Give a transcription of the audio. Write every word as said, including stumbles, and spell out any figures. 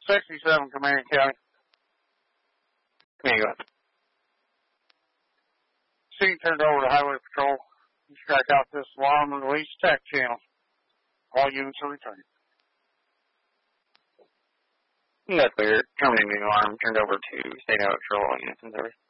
sixty-seven, Command County. Command, go ahead. Scene turned over to Highway Patrol. You strike out this alarm and release attack channel. All units are returned. That's clear. Terminating the alarm turned over to State Highway Patrol. All units in service.